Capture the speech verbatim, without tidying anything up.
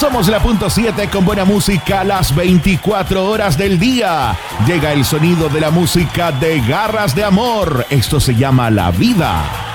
Somos la punto siete con buena música las veinticuatro horas del día. Llega el sonido de la música de Garras de Amor. Esto se llama La Vida.